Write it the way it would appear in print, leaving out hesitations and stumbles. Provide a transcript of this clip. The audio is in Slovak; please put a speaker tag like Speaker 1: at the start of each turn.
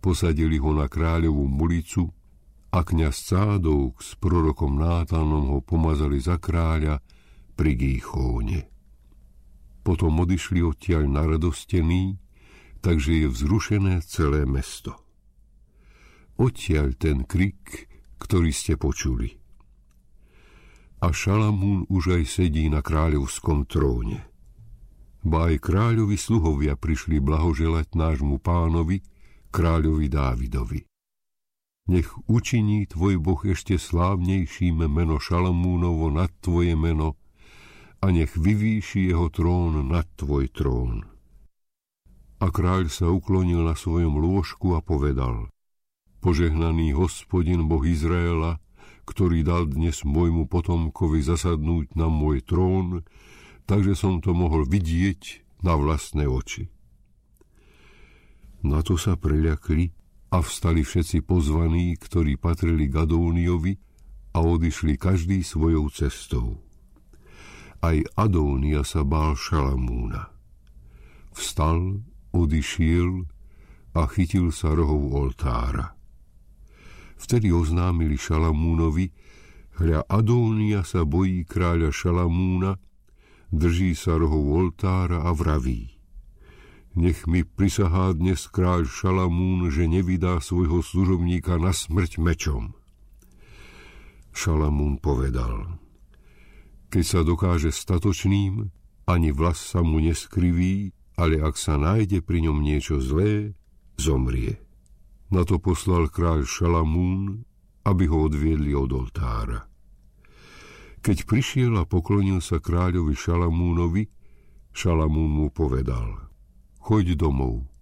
Speaker 1: posadili ho na kráľovú mulicu a kňaz Cádok s prorokom Nátanom ho pomazali za kráľa pri Gíchóne. Potom odišli odtiaľ naradostení, takže je vzrušené celé mesto. Odtiaľ ten krik, ktorý ste počuli. A Šalamún už aj sedí na kráľovskom tróne. Ba aj kráľovi sluhovia prišli blahoželať nášmu pánovi, kráľovi Dávidovi. Nech učiní tvoj Boh ešte slávnejším meno Šalamúnovo nad tvoje meno a nech vyvýši jeho trón nad tvoj trón. A kráľ sa uklonil na svojom lôžku a povedal: Požehnaný Hospodin Boh Izraela, ktorý dal dnes môjmu potomkovi zasadnúť na môj trón, takže som to mohol vidieť na vlastné oči. Na to sa preľakli a vstali všetci pozvaní, ktorí patrili k Adóniovi, a odišli každý svojou cestou. Aj Adónia sa bál Šalamúna. Vstal, odišiel a chytil sa rohov oltára. Vtedy oznámili Šalamúnovi: hľa, Adónia sa bojí kráľa Šalamúna, drží sa rohov oltára a vraví: nech mi prisahá dnes kráľ Šalamún, že nevydá svojho služobníka na smrť mečom. Šalamún povedal: keď sa dokáže statočným, ani vlas sa mu neskriví, ale ak sa nájde pri ňom niečo zlé, zomrie. Na to poslal kráľ Šalamún, aby ho odviedli od oltára. Keď prišiel a poklonil sa kráľovi Šalamúnovi, Šalamún mu povedal: choď domov,